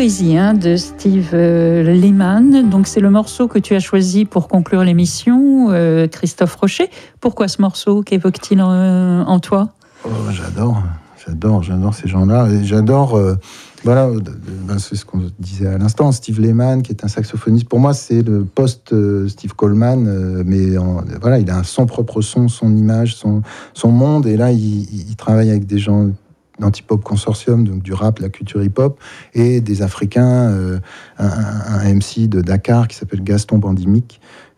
Poésie de Steve Lehman. Donc c'est le morceau que tu as choisi pour conclure l'émission, Christophe Rocher. Pourquoi ce morceau? Qu'évoque-t-il en toi? J'adore ces gens-là. Et j'adore, c'est ce qu'on disait à l'instant, Steve Lehman, qui est un saxophoniste. Pour moi, c'est le post-Steve Coleman, mais il a son propre son, son image, son monde. Et là, il travaille avec des gens d'Antipop Consortium, donc du rap, la culture hip-hop, et des Africains, un MC de Dakar qui s'appelle Gaston Bandimic.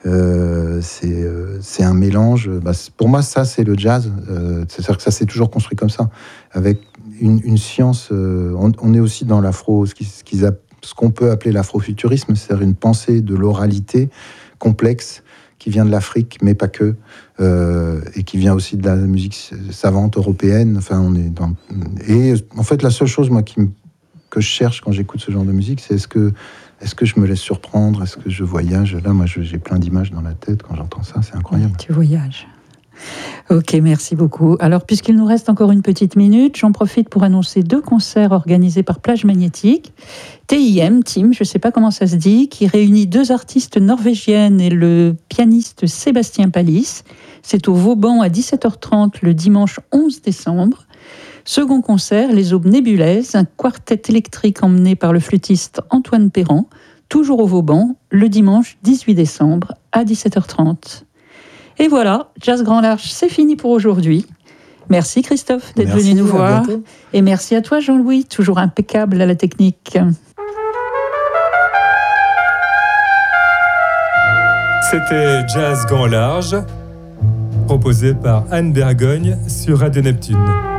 C'est un mélange. Pour moi, ça, c'est le jazz. C'est-à-dire que ça s'est toujours construit comme ça, avec une science. On est aussi dans l'afro, ce qu'on peut appeler l'afrofuturisme, c'est-à-dire une pensée de l'oralité complexe qui vient de l'Afrique, mais pas que, et qui vient aussi de la musique savante européenne. Enfin, et en fait, la seule chose, moi, que je cherche quand j'écoute ce genre de musique, c'est est-ce que je me laisse surprendre? Est-ce que je voyage? Là, moi, j'ai plein d'images dans la tête quand j'entends ça. C'est incroyable. Oui, tu voyages. Ok, merci beaucoup. Alors, puisqu'il nous reste encore une petite minute, j'en profite pour annoncer 2 concerts organisés par Plage Magnétique. TIM, je ne sais pas comment ça se dit, qui réunit 2 artistes norvégiennes et le pianiste Sébastien Palis. C'est au Vauban à 17h30 le dimanche 11 décembre. Second concert, Les Aubes Nébuleuses, un quartet électrique emmené par le flûtiste Antoine Perrand, toujours au Vauban, le dimanche 18 décembre à 17h30. Et voilà, Jazz Grand Large, c'est fini pour aujourd'hui. Merci Christophe d'être venu nous voir. Et merci à toi Jean-Louis, toujours impeccable à la technique. C'était Jazz Grand Large, proposé par Anne Bergogne sur Radio Neptune.